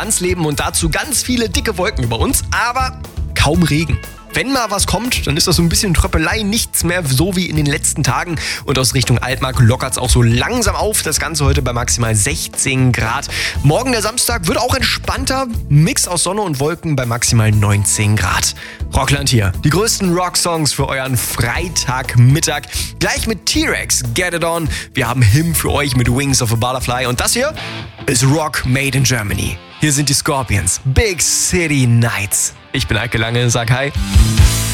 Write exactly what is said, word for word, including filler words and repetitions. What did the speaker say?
ans Leben und dazu ganz viele dicke Wolken über uns, aber kaum Regen. Wenn mal was kommt, dann ist das so ein bisschen Tröppelei, nichts mehr so wie in den letzten Tagen. Und aus Richtung Altmark lockert es auch so langsam auf. Das Ganze heute bei maximal sechzehn Grad. Morgen der Samstag wird auch entspannter. Mix aus Sonne und Wolken bei maximal neunzehn Grad. Rockland hier. Die größten Rocksongs für euren Freitagmittag. Gleich mit T-Rex, Get It On. Wir haben Him für euch mit Wings of a Butterfly. Und das hier ist Rock Made in Germany. Hier sind die Scorpions. Big City Nights. Ich bin Eike Lange, sag hi.